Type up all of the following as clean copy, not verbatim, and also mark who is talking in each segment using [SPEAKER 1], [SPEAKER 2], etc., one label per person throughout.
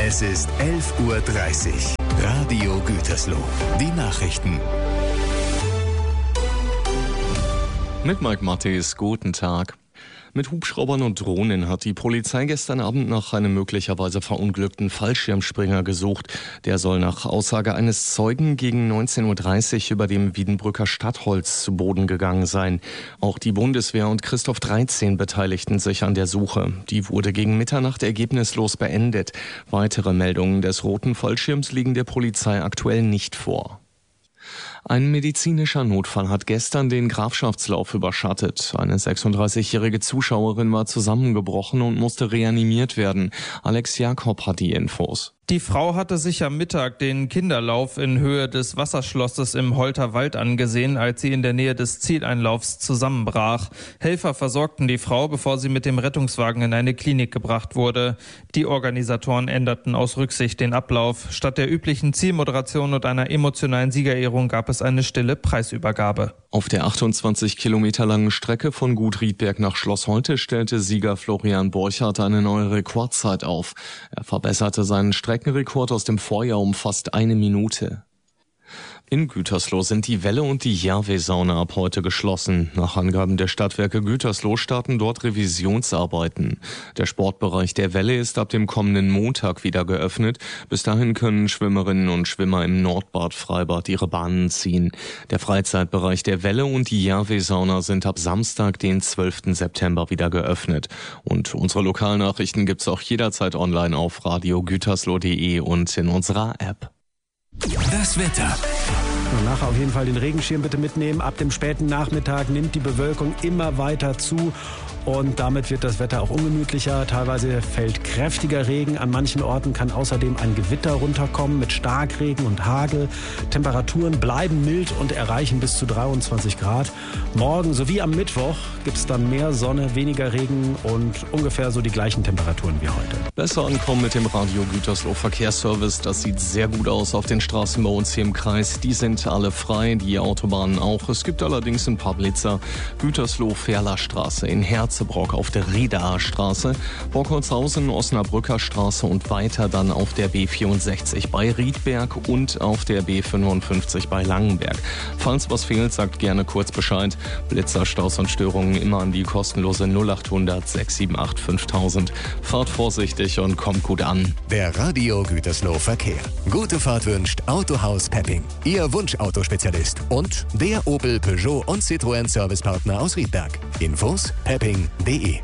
[SPEAKER 1] Es ist 11:30 Uhr. Radio Gütersloh. Die Nachrichten.
[SPEAKER 2] Mit Mike Mattes, guten Tag. Mit Hubschraubern und Drohnen hat die Polizei gestern Abend nach einem möglicherweise verunglückten Fallschirmspringer gesucht. Der soll nach Aussage eines Zeugen gegen 19:30 Uhr über dem Wiedenbrücker Stadtholz zu Boden gegangen sein. Auch die Bundeswehr und Christoph 13 beteiligten sich an der Suche. Die wurde gegen Mitternacht ergebnislos beendet. Weitere Meldungen des roten Fallschirms liegen der Polizei aktuell nicht vor. Ein medizinischer Notfall hat gestern den Grafschaftslauf überschattet. Eine 36-jährige Zuschauerin war zusammengebrochen und musste reanimiert werden. Alex Jakob hat die Infos.
[SPEAKER 3] Die Frau hatte sich am Mittag den Kinderlauf in Höhe des Wasserschlosses im Holter Wald angesehen, als sie in der Nähe des Zieleinlaufs zusammenbrach. Helfer versorgten die Frau, bevor sie mit dem Rettungswagen in eine Klinik gebracht wurde. Die Organisatoren änderten aus Rücksicht den Ablauf. Statt der üblichen Zielmoderation und einer emotionalen Siegerehrung gab es eine stille Preisübergabe.
[SPEAKER 2] Auf der 28 Kilometer langen Strecke von Gut Riedberg nach Schloss Holte stellte Sieger Florian Borchardt eine neue Rekordzeit auf. Er verbesserte seinen Streckenrekord aus dem Vorjahr um fast 1 Minute. In Gütersloh sind die Welle und die Järve-Sauna ab heute geschlossen. Nach Angaben der Stadtwerke Gütersloh starten dort Revisionsarbeiten. Der Sportbereich der Welle ist ab dem kommenden Montag wieder geöffnet. Bis dahin können Schwimmerinnen und Schwimmer im Nordbad-Freibad ihre Bahnen ziehen. Der Freizeitbereich der Welle und die Järve-Sauna sind ab Samstag, den 12. September wieder geöffnet. Und unsere Lokalnachrichten gibt's auch jederzeit online auf radiogütersloh.de und in unserer App.
[SPEAKER 1] Das Wetter.
[SPEAKER 4] Nachher auf jeden Fall den Regenschirm bitte mitnehmen. Ab dem späten Nachmittag nimmt die Bewölkung immer weiter zu und damit wird das Wetter auch ungemütlicher. Teilweise fällt kräftiger Regen. An manchen Orten kann außerdem ein Gewitter runterkommen mit Starkregen und Hagel. Temperaturen bleiben mild und erreichen bis zu 23 Grad. Morgen sowie am Mittwoch gibt es dann mehr Sonne, weniger Regen und ungefähr so die gleichen Temperaturen wie heute.
[SPEAKER 2] Besser ankommen mit dem Radio Gütersloh Verkehrsservice. Das sieht sehr gut aus auf den Straßen bei uns hier im Kreis. Die sind alle frei, die Autobahnen auch. Es gibt allerdings ein paar Blitzer. Gütersloh-Ferlerstraße in Herzebrock auf der Riedaer Straße, Borkholzhausen, Osnabrücker Straße und weiter dann auf der B64 bei Riedberg und auf der B55 bei Langenberg. Falls was fehlt, sagt gerne kurz Bescheid. Blitzer, Staus und Störungen immer an die kostenlose 0800 678 5000. Fahrt vorsichtig und kommt gut an.
[SPEAKER 1] Der Radio Gütersloh Verkehr. Gute Fahrt wünscht Autohaus Pepping. Ihr Wunsch-Autospezialist und der Opel, Peugeot und Citroën Servicepartner aus Riedberg. Infos pepping.de.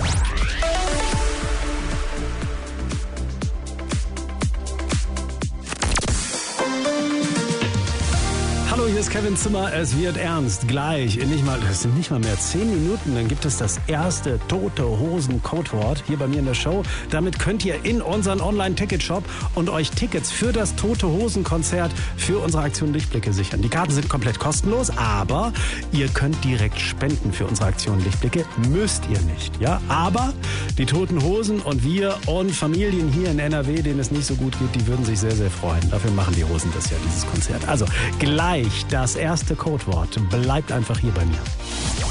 [SPEAKER 4] Hallo, hier ist Kevin Zimmer. Es wird ernst. Gleich, das sind nicht mal mehr 10 Minuten, dann gibt es das erste Tote Hosen Codewort hier bei mir in der Show. Damit könnt ihr in unseren Online-Ticket-Shop und euch Tickets für das Tote Hosen Konzert für unsere Aktion Lichtblicke sichern. Die Karten sind komplett kostenlos, aber ihr könnt direkt spenden für unsere Aktion Lichtblicke. Müsst ihr nicht, ja? Aber die Toten Hosen und wir und Familien hier in NRW, denen es nicht so gut geht, die würden sich sehr, sehr freuen. Dafür machen die Hosen das ja, dieses Konzert. Also gleich das erste Codewort. Bleibt einfach hier bei mir.